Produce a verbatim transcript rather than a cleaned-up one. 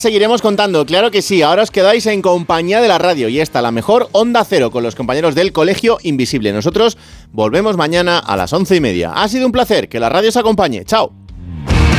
Seguiremos contando, claro que sí. Ahora os quedáis en compañía de la radio y esta, la mejor Onda Cero, con los compañeros del Colegio Invisible. Nosotros volvemos mañana a las once y media. Ha sido un placer, que la radio os acompañe. Chao.